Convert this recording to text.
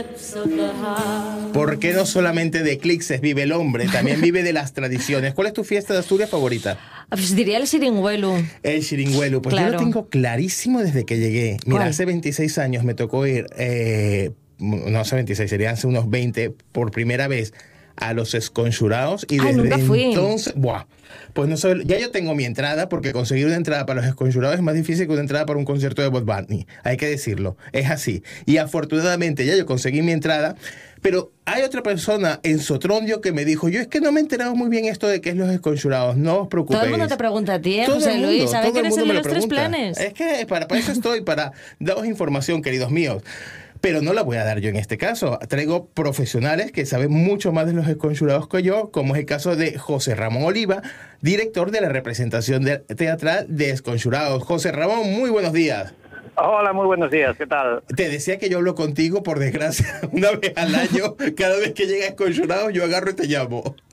Porque no solamente de eclipses vive el hombre, también vive de las tradiciones. ¿Cuál es tu fiesta de Asturias favorita? Pues diría el Siringüelu. El Xiringüelu. Pues Claro. yo lo tengo clarísimo desde que llegué. Mira, ¿Cuál? hace 26 años me tocó ir, no hace 26, serían hace unos 20, por primera vez a los Esconjurados. Y Ay, desde nunca fui. entonces, ¡buah! Pues no sé, ya yo tengo mi entrada, porque conseguir una entrada para los Esconjurados es más difícil que una entrada para un concierto de Bob Marley. Hay que decirlo, es así. Y afortunadamente ya yo conseguí mi entrada, pero hay otra persona en Sotrondio que me dijo, yo es que no me he enterado muy bien esto de qué es los Esconjurados, no os preocupéis. Todo el mundo te pregunta a ti, Todo José el mundo, Luis. ¿Sabes todo que el eres mundo el de me los lo tres pregunta. planes? Es que para eso estoy, para daros información, queridos míos. Pero no la voy a dar yo en este caso. Traigo profesionales que saben mucho más de los Esconjurados que yo, como es el caso de José Ramón Oliva, director de la representación teatral de Esconjurados. José Ramón, muy buenos días. Hola, muy buenos días, ¿qué tal? Te decía que yo hablo contigo, por desgracia, una vez al año. Cada vez que llega Esconjurados, yo agarro y te llamo.